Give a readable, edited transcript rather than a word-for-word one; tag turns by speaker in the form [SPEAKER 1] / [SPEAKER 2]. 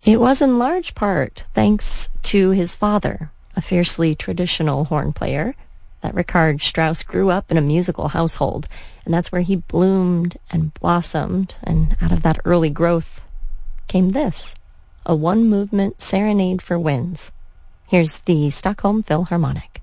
[SPEAKER 1] It was in large part thanks to his father, a fiercely traditional horn player, that Richard Strauss grew up in a musical household, and that's where he bloomed and blossomed, and out of that early growth came this, a one-movement serenade for winds. Here's the Stockholm Philharmonic.